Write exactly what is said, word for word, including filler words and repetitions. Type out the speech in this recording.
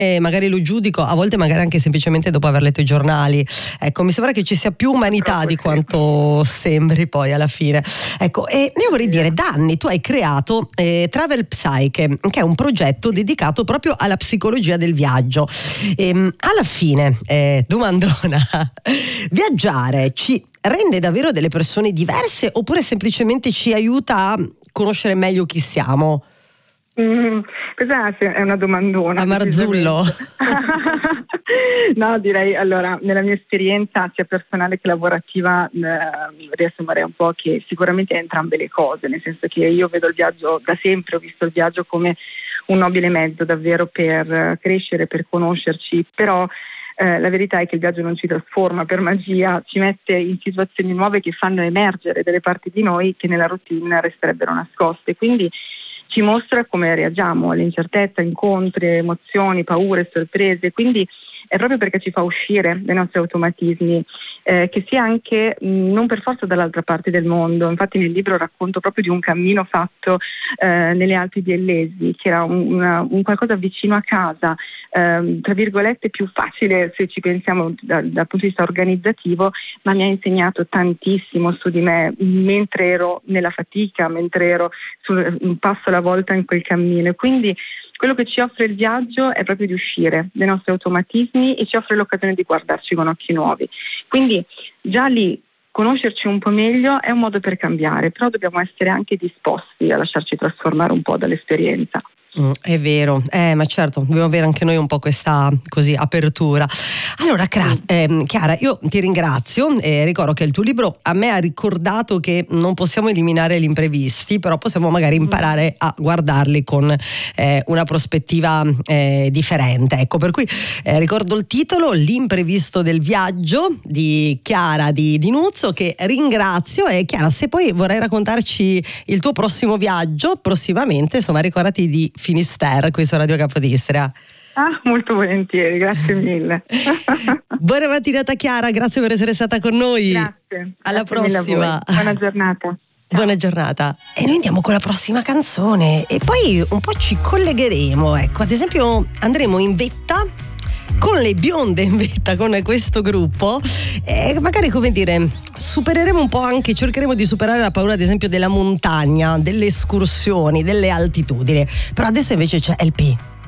e magari lo giudico, a volte magari anche semplicemente dopo aver letto i giornali. Ecco, mi sembra che ci sia più umanità di quanto sembri poi alla fine. Ecco, e io vorrei dire, da anni tu hai creato eh, Travel Psyche, che è un progetto dedicato proprio alla psicologia del viaggio. E, alla fine, eh, domandona, viaggiare ci rende davvero delle persone diverse oppure semplicemente ci aiuta a conoscere meglio chi siamo? Mm, questa è una domandona. A Marzullo. No, direi, allora, nella mia esperienza sia personale che lavorativa eh, riassumerei un po' che sicuramente è entrambe le cose, nel senso che io vedo il viaggio, da sempre ho visto il viaggio come un nobile mezzo davvero per crescere, per conoscerci, però Eh, la verità è che il viaggio non ci trasforma per magia, ci mette in situazioni nuove che fanno emergere delle parti di noi che nella routine resterebbero nascoste, quindi ci mostra come reagiamo all'incertezza, incontri, emozioni, paure, sorprese, quindi è proprio perché ci fa uscire dai nostri automatismi, eh, che sia anche mh, non per forza dall'altra parte del mondo. Infatti nel libro racconto proprio di un cammino fatto eh, nelle Alpi di Allesi, che era un, una, un qualcosa vicino a casa, ehm, tra virgolette più facile se ci pensiamo da, dal punto di vista organizzativo, ma mi ha insegnato tantissimo su di me mentre ero nella fatica, mentre ero su, un passo alla volta in quel cammino. Quindi quello che ci offre il viaggio è proprio di uscire dai nostri automatismi e ci offre l'occasione di guardarci con occhi nuovi. Quindi già lì conoscerci un po' meglio è un modo per cambiare, però dobbiamo essere anche disposti a lasciarci trasformare un po' dall'esperienza. Mm, è vero, eh, ma certo, dobbiamo avere anche noi un po' questa così apertura. Allora, Cra- ehm, Chiara, io ti ringrazio e ricordo che il tuo libro a me ha ricordato che non possiamo eliminare gli imprevisti, però possiamo magari imparare a guardarli con eh, una prospettiva eh, differente. Ecco, per cui eh, ricordo il titolo, L'imprevisto del viaggio, di Chiara di, di Nuzzo, che ringrazio. E Chiara, se poi vorrai raccontarci il tuo prossimo viaggio prossimamente, insomma, ricordati di Finisterre qui su Radio Capodistria. Ah, molto volentieri, grazie mille. Buona mattinata Chiara, grazie per essere stata con noi. Grazie. Alla grazie prossima. Buona giornata. Ciao. Buona giornata. E noi andiamo con la prossima canzone e poi un po' ci collegheremo, ecco, ad esempio andremo in vetta con le bionde in vetta, con questo gruppo, e magari, come dire, supereremo un po' anche, cercheremo di superare la paura ad esempio della montagna, delle escursioni, delle altitudini. Però adesso invece c'è L P.